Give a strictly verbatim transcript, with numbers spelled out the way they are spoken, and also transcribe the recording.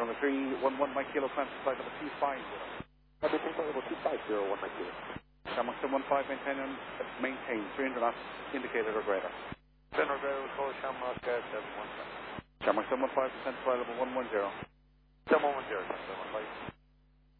November three one one Mike Kilo, climb to flight level two five zero. I'll be taking level two five zero, one Mike Kilo. Shamrock seven one five, maintain, maintain three hundred knots, indicated or greater. ten or greater, we'll call Shamrock uh, seven one five. Shamrock seven one five, descent to flight level one one zero. seven one zero, seven one five.